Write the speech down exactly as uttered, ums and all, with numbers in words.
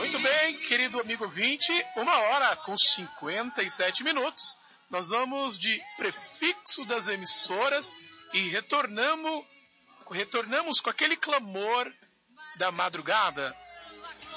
Muito bem, querido amigo ouvinte, uma hora com cinquenta e sete minutos. Nós vamos de prefixo das emissoras e retornamos, retornamos com aquele clamor da madrugada.